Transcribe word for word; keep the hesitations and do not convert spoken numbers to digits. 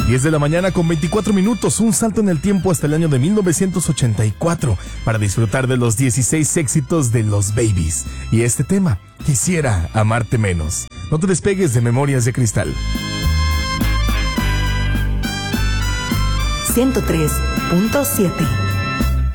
diez de la mañana con veinticuatro minutos, un salto en el tiempo hasta el año de mil novecientos ochenta y cuatro para disfrutar de los dieciséis éxitos de Los Babies. Y este tema, Quisiera amarte menos. No te despegues de Memorias de Cristal. ciento tres punto siete